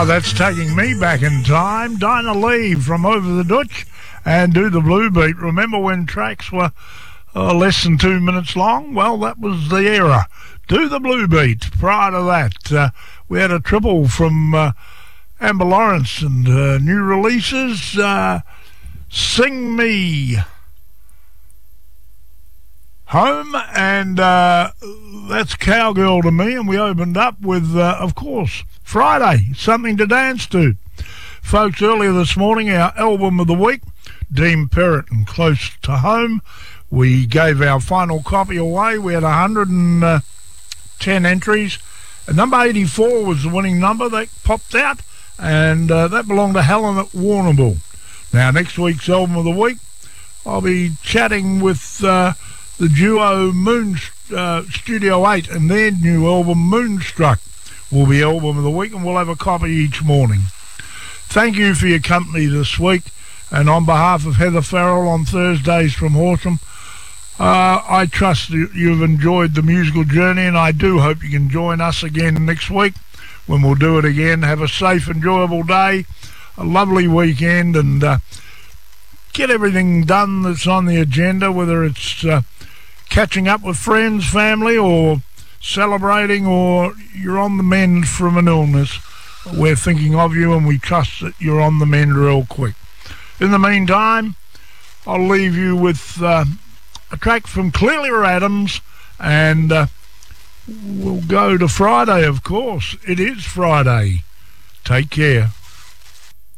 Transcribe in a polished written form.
Oh, that's taking me back in time. Dinah Lee from Over the Dutch and Do the Blue Beat. Remember when tracks were less than 2 minutes long? Well, that was the era. Do the Blue Beat. Prior to that, we had a triple from Amber Lawrence and new releases. Sing Me Home, and that's Cowgirl to Me, and we opened up with, of course, Friday, Something to Dance To. Folks, earlier this morning, our album of the week, Dean Perrott and Close to Home. We gave our final copy away. We had 110 entries. Number 84 was the winning number that popped out, and that belonged to Helen at Warrnambool. Now, next week's album of the week, I'll be chatting with the duo Studio 8, and their new album, Moonstruck, will be album of the week, and we'll have a copy each morning. Thank you for your company this week, and on behalf of Heather Farrell on Thursdays from Horsham, I trust you've enjoyed the musical journey, and I do hope you can join us again next week when we'll do it again. Have a safe, enjoyable day, a lovely weekend, and get everything done that's on the agenda, whether it's catching up with friends, family, or celebrating, or you're on the mend from an illness. We're thinking of you, and we trust that you're on the mend real quick. In the meantime, I'll leave you with a track from Clelia Adams, and we'll go to Friday, of course. It is Friday. Take care.